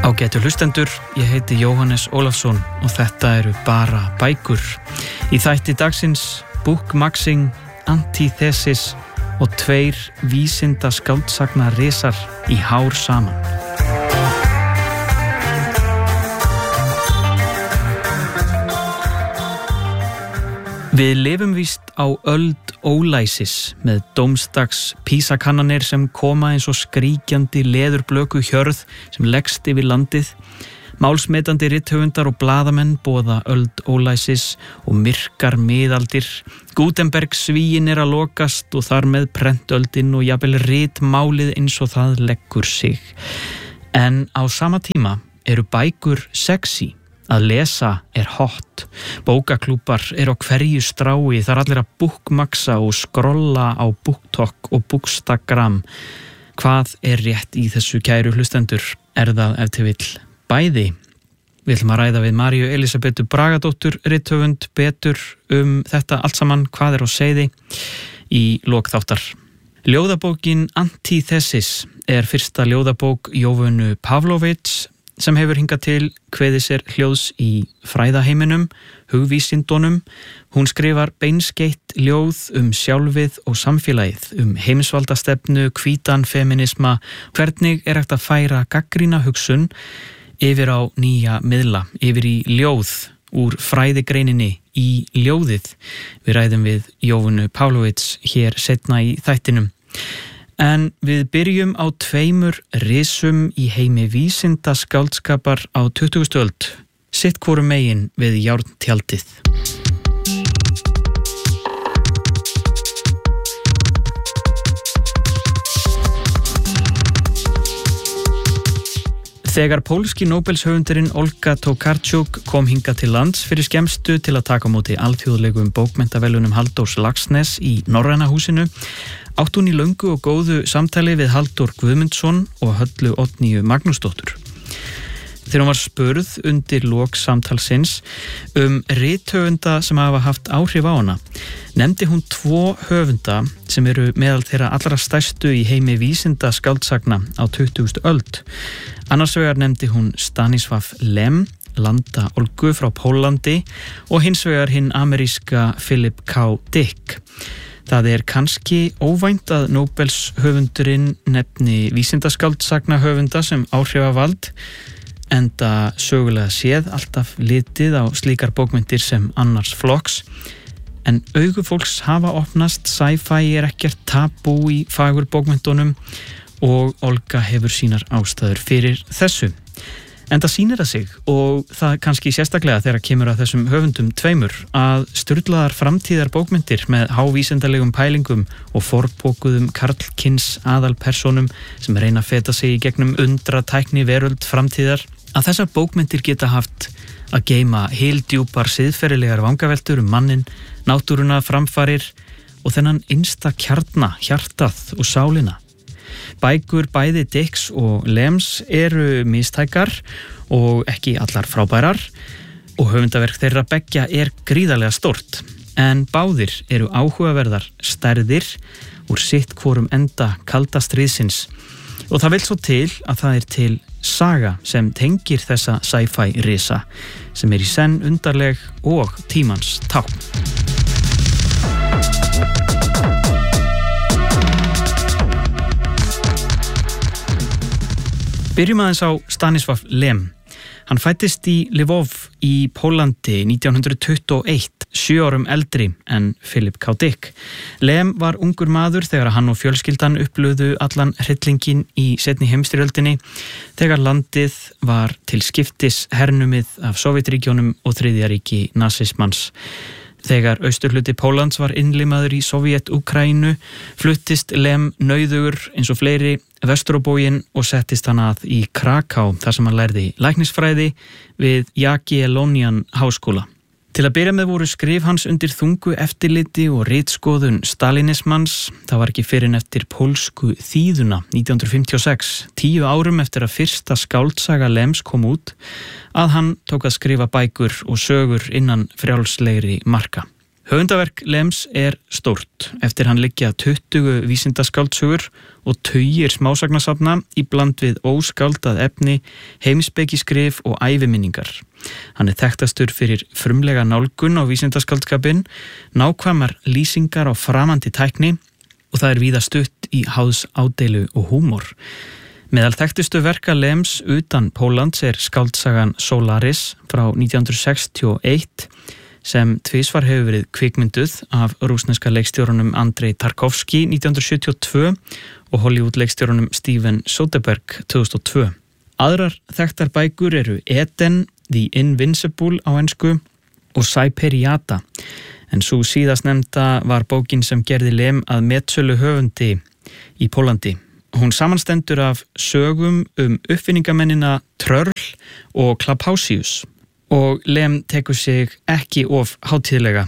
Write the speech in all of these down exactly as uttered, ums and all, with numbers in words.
Ágætu hlustendur, ég heiti Jóhannes Ólafsson og þetta eru bara bækur. Í þætti dagsins Bookmaxing, Antithesis og tveir vísinda skáldsagna risar í hár saman. Við lifum víst á öld ólæsis með dómstags písakannanir sem koma eins og skríkjandi leðurblöku hjörð sem leggst yfir landið. Málsmetandi rithöfundar og blaðamenn boða öld ólæsis og myrkar miðaldir. Gutenberg svíin er að lokast og þar með prentöldin og jafnvel ritmálið eins og það leggur sig. En á sama tíma eru bækur sexy. Að lesa er hot. Bókaklúbar er á hverju strái, þar allir að bookmaxa og skrolla á BookTok og Bookstagram. Hvað er rétt í þessu kæru hlustendur? Er það ef til vill bæði? Við ætlum að ræða við Maríu Elísabetu Bragadóttur, rithöfund, betur um þetta allt saman, hvað er á seiði í lok þáttar. Ljóðabókin Antithesis er fyrsta ljóðabók Jóvönu Pavlovits sem hefur hingað til kveðið sér hljóðs í fræðaheiminum, hugvísindunum. Hún skrifar beinskeytt ljóð um sjálfið og samfélagið, um heimsvaldastefnu, hvítan feminisma, hvernig er hægt að færa gagnrýna hugsun yfir á nýja miðla, yfir í ljóð, úr fræðigreininni í ljóðið. Við ræðum við Jóvönu Pavlovits hér seinna í þættinum. En við byrjum á tveimur risum í heimi vísinda skáldskapar á tuttugustu öld, sitt hvoru megin við járntjaldið. Þegar pólski Nóbelshöfundurinn Olga Tokarczuk kom hingað til lands fyrir skemmstu til að taka á móti alþjóðlegum bókmenntaverðlaunum Halldórs Laxness í Norræna húsinu, átt hún í löngu og góðu samtali við Halldór Guðmundsson og Höllu Oddnýju Magnúsdóttur. Þegar hún var spurð undir lok samtalsins um rithöfunda sem hafa haft áhrif á hana, nefndi hún tvo höfunda sem eru meðal þeirra allra stærstu í heimi vísinda skáldsagna á tuttugustu öld. Annars vegar nefndi hún Stanisław Lem, landa Olgu frá Pólandi, og hins vegar hinn ameríska Philip K. Dick. Það er kannski óvænt að Nóbels höfundurinn nefni vísindaskáldsagna höfunda sem áhrifavald, enda sögulega séð alltaf litið á slíkar bókmyndir sem annars flokks. En augu fólks hafa opnast, sci-fi er ekkert tabú í fagur bókmyndunum og Olga hefur sínar ástæður fyrir þessu. En það sýnir að sig, og það kannski sérstaklega þegar kemur að þessum höfundum tveimur, að sturlaðar framtíðar bókmyndir með hávísindalegum pælingum og forbókuðum karlkyns aðalpersónum sem reyna að feta sig í gegnum undra tækni veröld framtíðar, að þessar bókmyndir geta haft að geyma heildjúpar siðferðilegar vangaveltur um mannin, náttúruna, framfarir og þennan innsta kjarna, hjartað og sálina. Bækur bæði Dicks og Lems eru mistækar og ekki allar frábærar og höfundaverk þeirra beggja er gríðarlega stórt, en báðir eru áhugaverðar stærðir úr sitt hvorum enda kalda stríðsins. Og það vil svo til að það er til saga sem tengir þessa sci-fi risa, sem er í senn undarleg og tímans tákn. Byrjum aðeins á Stanisław Lem. Hann fæddist í Lvov í Pólandi nítján hundrað tuttugu og eitt, sjö árum eldri en Philip K. Dick. Lem var ungur maður þegar hann og fjölskyldan upplöðu allan hryllinginn í seinni heimsstyrjöldinni, þegar landið var til skiptis hernumið af Sovétríkjunum og Þriðja ríki nasismans. Þegar austurhluti Póllands var innlimaður í Sovét-Úkraínu, fluttist Lem nauðugur eins og fleiri vestur á bóginn og settist hann að í Kraká, þar sem hann lærði læknisfræði við Jagiellonian háskóla. Til að byrja með voru skrif hans undir þungu eftirliti og ritskoðun stalinismans. Það var ekki fyrr en eftir pólsku þýðuna nítján hundrað fimmtíu og sex, tíu árum eftir að fyrsta skáldsaga Lems kom út, að hann tók að skrifa bækur og sögur innan frjálslegri marka. Höfundaverk Lems er stórt. Eftir hann liggja tuttugu vísindaskáldsögur og tugir smásagnasafna í bland við óskáldað efni, heimspekiskrif og æviminningar. Hann er þekktastur fyrir frumlega nálgun á vísindaskáldskapinn, nákvæmar lýsingar á framandi tækni og það er víða stutt í háðs ádeilu og húmor. Meðal þekktustu verka Lems utan Póllands er skáldsagan Solaris frá nítján hundruð sextíu og eitt sem tvisvar hefur verið kvikmynduð af rússneska leikstjórunum Andrei Tarkovsky nítján hundruð sjötíu og tvö og Hollywood leikstjórunum Steven Soderbergh tvö þúsund og tvö. Aðrar þekktar bækur eru Eden, The Invincible á ensku og Cyperiata, en sú síðast nefnda var bókin sem gerði Lem að metsölu höfundi í Póllandi. Hún samanstendur af sögum um uppfinningamennina Tröll og Klaphásius og Lem tekur sig ekki of hátíðlega.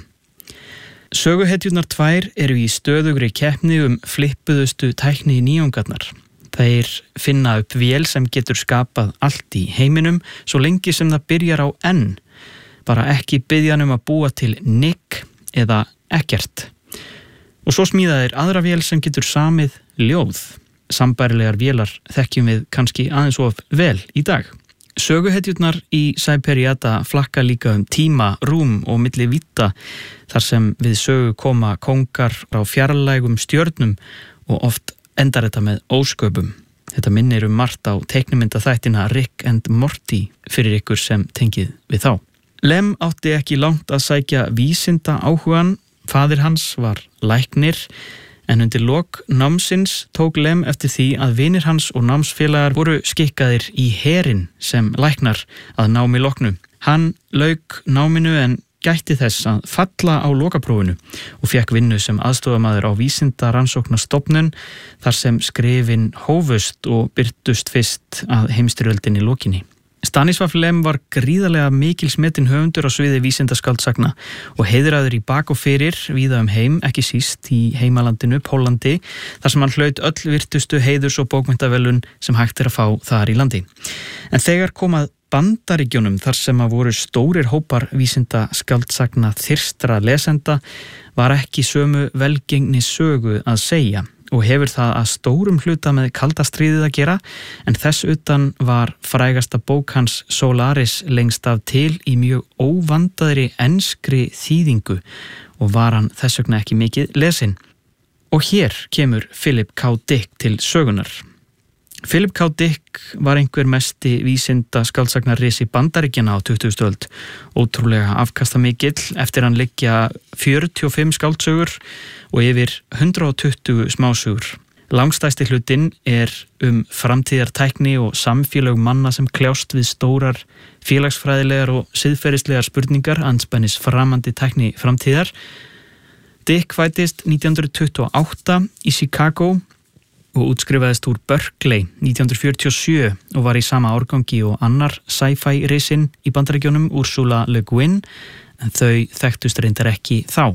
Söguhetjurnar tvær eru í stöðugri keppni um flippuðustu tækni í nýjungarnar. Þeir finna upp vél sem getur skapað allt í heiminum svo lengi sem það byrjar á N, bara ekki biðjan um að búa til Nick eða ekkert. Og svo smíða þeir aðra vél sem getur samið ljóð. Sambærilegar vélar þekkjum við kannski aðeins of vel í dag. Söguhetjurnar í Cyperiata flakka líka um tíma, rúm og milli vídda þar sem við sögu koma kóngar á fjarlægum stjörnum og oft endar þetta með ósköpum. Þetta minnir um margt á teiknimyndaþættina Rick and Morty fyrir ykkur sem tengið við þá. Lem átti ekki langt að sækja vísinda áhugan. Faðir hans var læknir, en undir lok námsins tók Lem eftir því að vinir hans og námsfélagar voru skikkaðir í herinn sem læknar að námi loknu. Hann lauk náminu en gætti þess að falla á lokaprófinu og fékk vinnu sem aðstofamaður á vísindarannsóknastofnun þar sem skrifin hófust og birtust fyrst að heimsstyrjöldinni lokinni. Stanisław Lem var gríðarlega mikilsmetinn höfundur á sviði vísindaskáldsagna og heiðraður í bak og fyrir víða um heim, ekki síst í heimalandinu Póllandi, þar sem hann hlaut öll virtustu heiðurs- og bókmenntaverðlaun sem hægt er að fá þar í landi. En þegar kom að Bandaríkjunum þar sem að voru stórir hópar vísindaskáldsagna þyrstra lesenda var ekki sömu velgengni sögu að segja og hefur það að stórum hluta með kalda stríðið að gera, en þess utan var frægasta bók hans Solaris lengst af til í mjög óvandaðri enskri þýðingu og var hann þess vegna ekki mikið lesinn. Og hér kemur Philip K. Dick til sögunar. Philip K. Dick var einhver mesti vísinda skáldsagnaris í Bandaríkjanna á tuttugustu öld, ótrúlega afkastamikill eftir hann liggja fjörutíu og fimm skáldsögur og yfir hundrað og tuttugu smásögur. Langstæsti hlutinn er um framtíðartækni og samfélög manna sem kljást við stórar félagsfræðilegar og siðferðislegar spurningar andspænis framandi tækni framtíðar. Dick fæddist nítján hundruð tuttugu og átta í Chicago og útskrifaðist úr Berkeley nítján hundruð fjörutíu og sjö og var í sama árgangi og annar sci-fi risinn í Bandaríkjunum Ursula Le Guin, en þau þekktust reyndar ekki þá.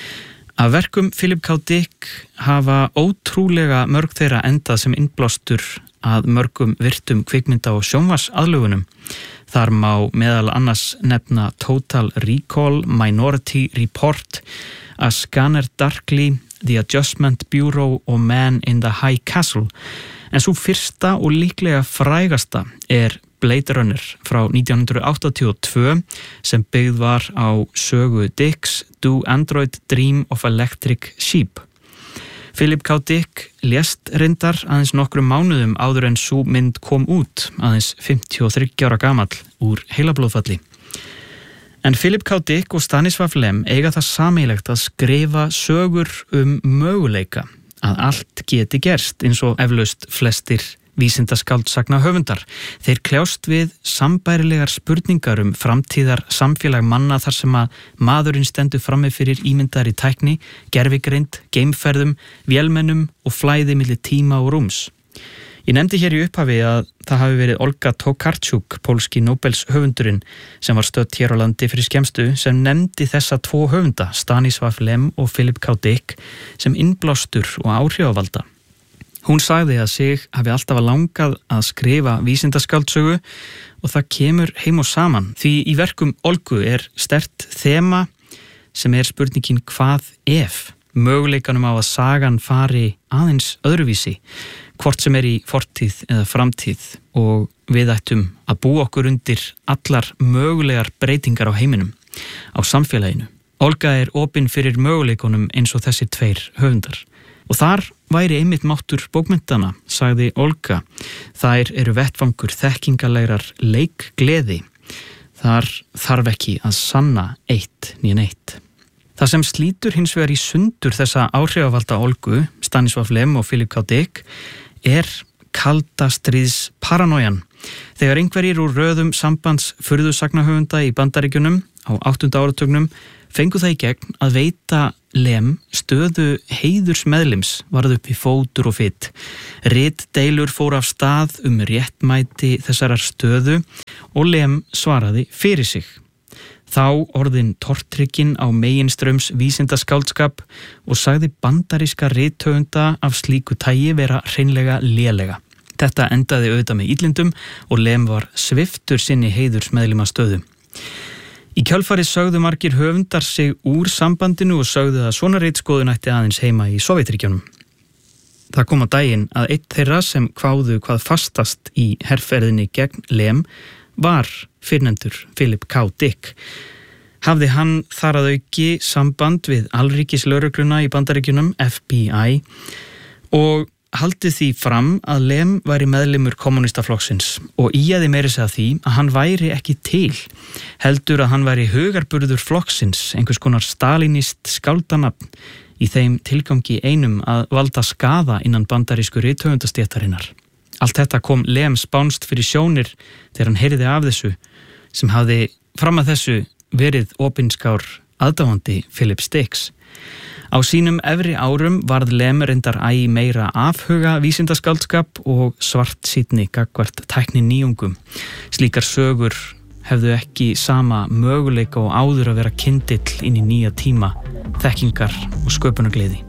Af verkum Philip K. Dick hafa ótrúlega mörg þeirra endað sem innblástur að mörgum virtum kvikmynda- og sjónvarpsaðlögunum. Þar má meðal annars nefna Total Recall, Minority Report, A Scanner Darkly, The Adjustment Bureau og Man in the High Castle. En svo fyrsta og líklega frægasta er Blade Runner frá nítján hundruð áttatíu og tvö sem byggð var á sögu Dicks Do Android Dream of Electric Sheep. Philip K. Dick lést reyndar aðeins nokkrum mánuðum áður en sú mynd kom út, aðeins fimmtíu og þriggja ára gamall úr heilablóðfalli. En Philip K. Dick og Stanisław Lem eiga það sameiginlegt að skrifa sögur um möguleika, að allt geti gerst eins og eflaust flestir vísindaskáldssagna höfundar. Þeir kljást við sambærilegar spurningar um framtíðar samfélag manna þar sem að maðurinn stendur frammi fyrir ímyndari tækni, gervigreind, geimferðum, vélmennum og flæði milli tíma og rúms. Ég nefndi hér í upphafi að það hafi verið Olga Tokarczuk, pólski Nóbels höfundurinn, sem var stödd hér á landi fyrir skemmstu, sem nefndi þessa tvo höfunda, Stanisław Lem og Philip K. Dick, sem innblástur og áhrifavalda. Hún sagði að sig hafi alltaf langað að skrifa vísindaskáldsögu og það kemur heim og saman. Því í verkum Olgu er sterkt þema, sem er spurningin hvað ef, möguleikanum á að sagan fari aðeins öðruvísi, hvort sem er í fortíð eða framtíð og við ættum að búa okkur undir allar mögulegar breytingar á heiminum, á samfélaginu. Olga er opin fyrir möguleikunum eins og þessi tveir höfundar. Og þar væri einmitt máttur bókmenntanna, sagði Olga. Þær eru vettfangur þekkingalegrar leikgleði. Þar þarf ekki að sanna eitt né neitt. Það sem slítur hins vegar í sundur þessa áhrifavalda Olgu, Stanislav Lem og Philip K. Dick, er kalda stríðs paranoian. Þegar einhverjir úr röðum sambands furðusagnahöfunda í Bandaríkjunum á áttunda áratugnum fengu það í gegn að veita Lem stöðu heiðurs meðlims varð upp í fótur og fitt. Ritdeilur fór af stað um réttmæti þessarar stöðu og Lem svaraði fyrir sig. Þá orðin tortrygginn á meginströms vísindaskáldskap og sagði bandaríska rithöfunda af slíku tagi vera hreinlega lélega. Þetta endaði auðvitað með illindum og Lem var sviptur sinni heiðurs meðlima stöðu. Í kjölfarið sögðu margir höfundar sig úr sambandinu og sögðu að svona ritskoðun ætti aðeins heima í Sovétríkjunum. Það kom á daginn að einn þeirra sem kváðu hvað fastast í herferðinni gegn Lem var fyrrnefndur Philip K. Dick. Hafði hann þar að auki samband við alríkislögregluna í Bandaríkjunum, F B I, og haldið því fram að Lem væri meðlimur kommunistaflokksins og íjaði meiri segja því að hann væri ekki til, heldur að hann væri hugarburður flokksins, einhvers konar stalinist skáldanafn í þeim tilgangi einum að valda skaða innan bandarísku rithöfundastéttarinnar. Allt þetta kom Lem spánst fyrir sjónir þegar hann heyrði af þessu, sem hafði fram að þessu verið opinskár aðdáandi Philips Dicks. Á sínum efri árum varð Lem reyndar æ meira afhuga vísindaskáldskap og svartsýnni gagnvart tækni nýjungum. Slíkar sögur hefðu ekki sama möguleika og áður að vera kyndill inn í nýja tíma, þekkingar og sköpunargleði.